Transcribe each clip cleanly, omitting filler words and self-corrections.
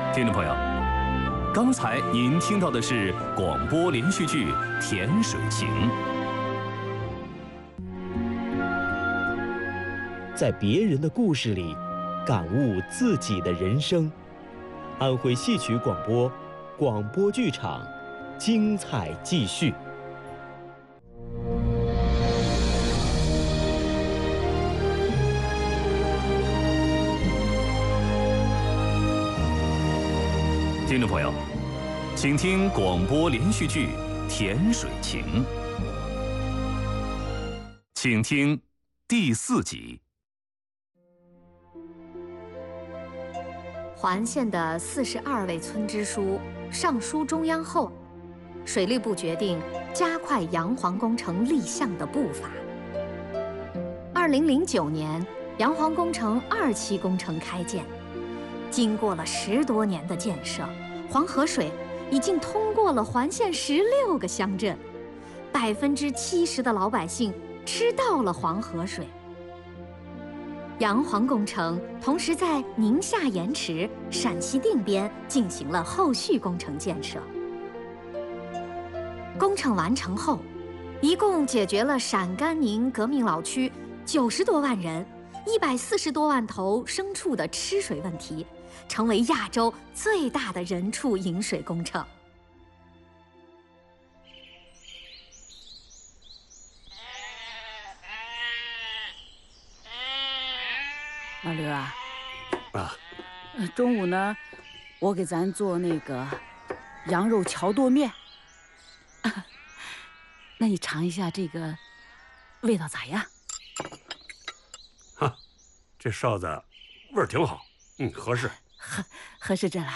听众朋友，刚才您听到的是广播连续剧《甜水情》。 在别人的故事里，感悟自己的人生。安徽戏曲广播，广播剧场，精彩继续。 听众朋友，请听广播连续剧《甜水情》，请听第4集。 环县的42位村支书上书中央后，水利部决定加快洋黄工程立项的步伐。2009年，洋黄工程2期工程开建。经过了10多年的建设，黄河水已经通过了环县16个乡镇，70%的老百姓吃到了黄河水。洋黄工程同时在宁夏盐池、陕西定边进行了后续工程建设。工程完成后，一共解决了陕甘宁革命老区90多万人、140多万头牲畜的吃水问题，成为亚洲最大的人畜饮水工程。 老刘中午呢，我给咱做那个羊肉荞剁面，那你尝一下这个味道咋样？ 哈，这臊子味儿挺好，合适， 合适着了。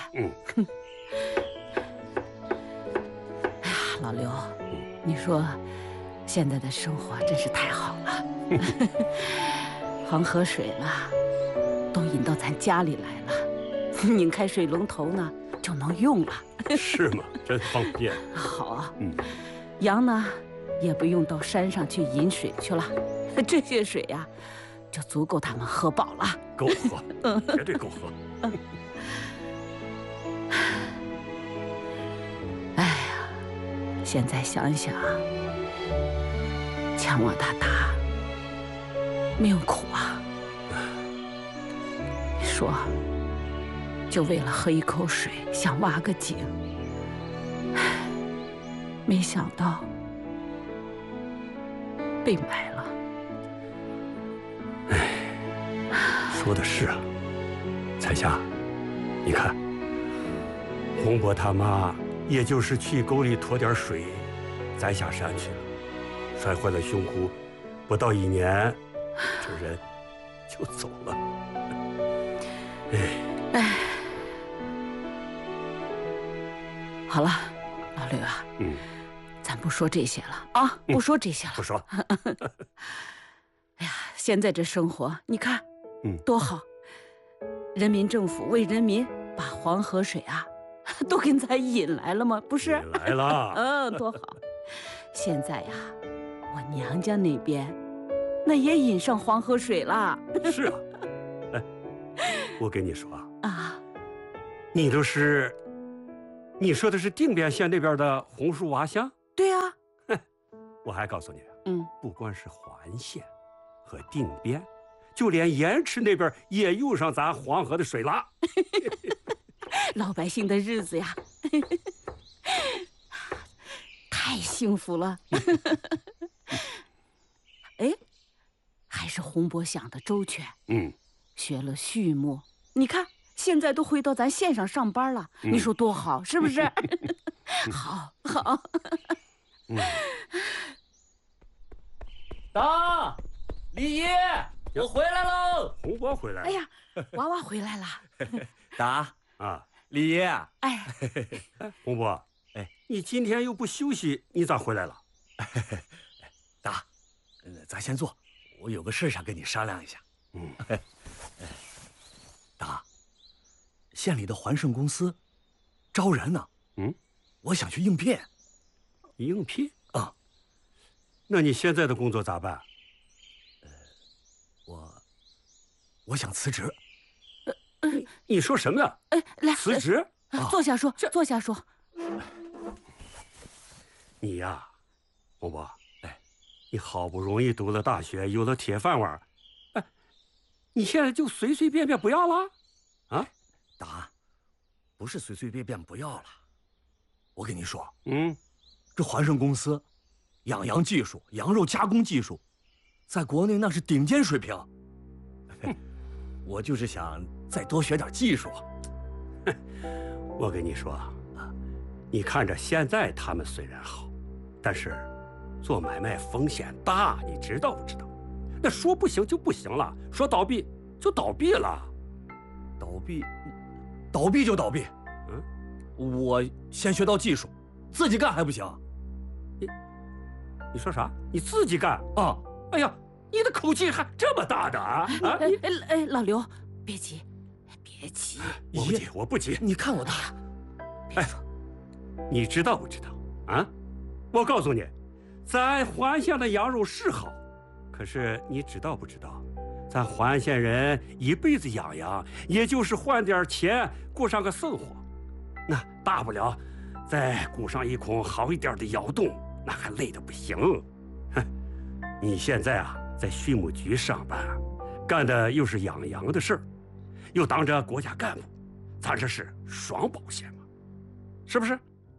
哎呀，老刘，你说现在的生活真是太好了，黄河水了。都引到咱家里来了，拧开水龙头呢就能用了。 是吗？真方便。 好啊，羊呢也不用到山上去饮水去了，这些水呀，就足够他们喝饱了。 够喝，绝对够喝。 哎呀，现在想想，强我大大命苦啊。说，就为了喝一口水，想挖个井，没想到被埋了。 说的是啊，彩霞，你看，洪伯他妈也就是去沟里驮点水，栽下山去了，摔坏了胸脯，不到1年，这人就走了。 好了，老刘啊，咱不说这些了啊，不说这些了， 不说。 哎呀，现在这生活，你看，多好！人民政府为人民把黄河水啊，都给咱引来了吗？不是？ 引来了。 多好！现在呀，我娘家那边，那也引上黄河水了。 是啊。我跟你说啊，你说的是定边县那边的红树洼乡？ 对啊。 我还告诉你，不光是环县和定边，就连盐池那边也用上咱黄河的水了。 老百姓的日子呀，太幸福了。哎，还是洪伯想的周全。学了畜牧，你看现在都回到咱县上上班了，你说多好，是不是？好。 达，李爷，我回来喽！ 洪伯回来了。 哎呀，娃娃回来了。 达啊， 李爷啊， 洪伯，你今天又不休息，你咋回来了？ 达，咱先坐，我有个事想跟你商量一下。达，县里的环盛公司招人呢，我想去应聘。 应聘啊？那你现在的工作咋办？ 我想辞职。 你说什么呀？ 来， 辞职？ 坐下说，坐下说。 你呀，洪波，你好不容易读了大学，有了铁饭碗，你现在就随随便便不要了？啊？ 达，不是随随便便不要了。我跟你说，这环盛公司养羊技术、羊肉加工技术，在国内那是顶尖水平。我就是想再多学点技术。 我跟你说，你看着现在他们虽然好，但是做买卖风险大，你知道不知道？那说不行就不行了，说倒闭就倒闭了。 倒闭就倒闭。我先学到技术，自己干还不行？ 你说啥？你自己干啊？ 哎呀，你的口气还这么大的啊！ 老刘，别急，别急。 我不急。 你看我大。 你知道不知道啊？我告诉你，咱环县的羊肉是好，可是你知道不知道？咱环县人一辈子养羊，也就是换点钱过上个生活，那大不了再雇上一空好一点的窑洞，那还累得不行。你现在啊，在畜牧局上班，干的又是养羊的事儿，又当着国家干部，咱这是双保险嘛，是不是？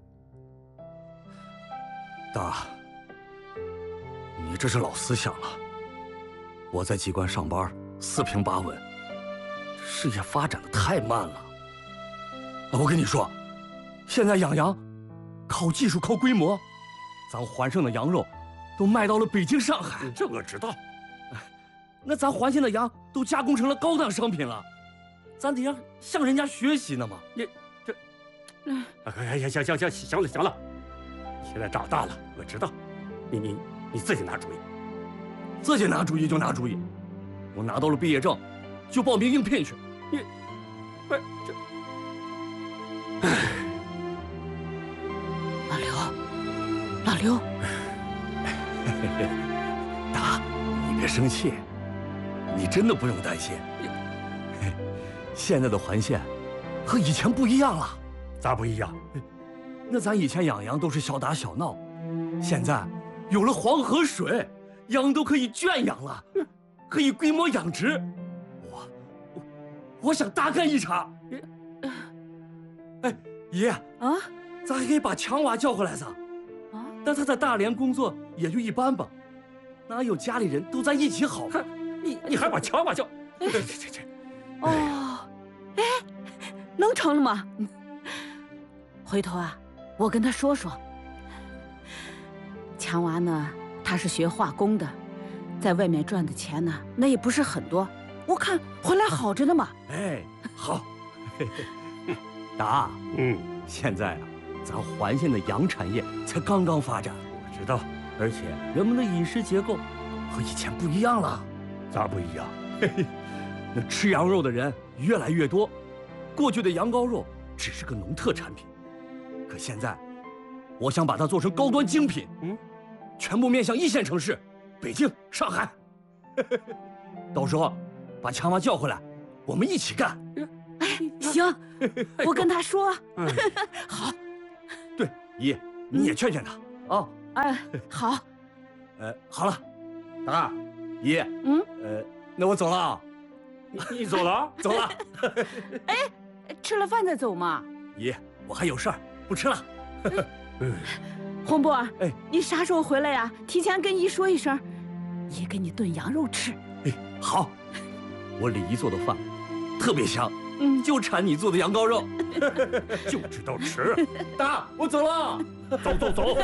大，你这是老思想了。我在机关上班4平8稳，事业发展的太慢了。我跟你说，现在养羊靠技术靠规模，咱环盛的羊肉都卖到了北京上海。 这我知道。 那咱环县的羊都加工成了高档商品了，咱得要向人家学习呢嘛。 你这，行了，你现在长大了，我知道，你自己拿主意。 自己拿主意就拿主意，我拿到了毕业证，就报名应聘去。 你，不是这， 老刘， 达，你别生气，你真的不用担心。现在的环县和以前不一样了。 咋不一样？ 那咱以前养羊都是小打小闹，现在有了黄河水。羊都可以圈养了，可以规模养殖。我想大干一场。爷啊，咱还可以把强娃叫回来噻。但他在大连工作也就一般吧，哪有家里人都在一起好？ 你还把强娃叫？ 哦，能成了吗？回头啊，我跟他说说。强娃呢？他是学化工的，在外面赚的钱呢，那也不是很多。我看回来好着呢嘛。 好。达，现在啊，咱环县的羊产业才刚刚发展， 我知道， 而且人们的饮食结构和以前不一样了。 咋不一样？ 那吃羊肉的人越来越多，过去的羊羔肉只是个农特产品，可现在，我想把它做成高端精品。全部面向1线城市，北京、上海。到时候把强娃叫回来，我们一起干。 行，我跟他说。好。 对，姨，你也劝劝他啊。 好。 好了，达，姨，那我走了啊。 你走了？ 走了。 吃了饭再走嘛。 姨，我还有事儿，不吃了。 洪波，你啥时候回来呀？提前跟姨说一声，姨给你炖羊肉吃。 好，我李姨做的饭特别香，就馋你做的羊羔肉， 就知道吃。 达，我走了， 走。